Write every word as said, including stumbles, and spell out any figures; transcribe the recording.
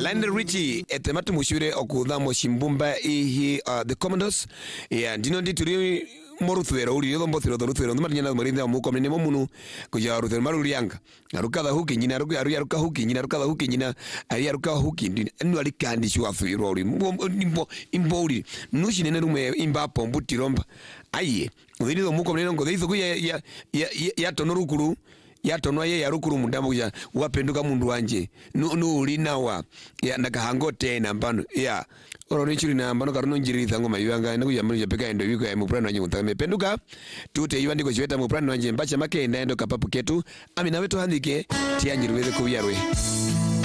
Lionel Richie etematu mushure okutha Moshimbumba ihi uh, the Commandos ya ndino ndituri moruthwero uri yotho mbothiro thoruthwero ndumanyana murinda muko mene mumunu kuja ruthwero marurianga arukatha huki nyina aruka aruka aruka huki nyina arukatha huki nyina ari aruka huki ndinu ali kandi shwa thwiro uri imbo imbo uri nushi nene rume imba pombu tiromba aye uthirizo muko mene ngo thithu ya ya ya, ya tonorukuru yatonwa ye yarukuru mundamo kuja wapenduka mundu wanje nu nu uri nawa ya ndakahango tena mbano ya oro nichuri na mbano karuno njiriritha ngoma yanga nakuja manje peka endo yuko ya muprano wanje mutame penduka tute yiwa ndiko chiweta muprano wanje mbacha make enda endo kapapu ketu amina wetu handike tianjiruweze kubiyarwe.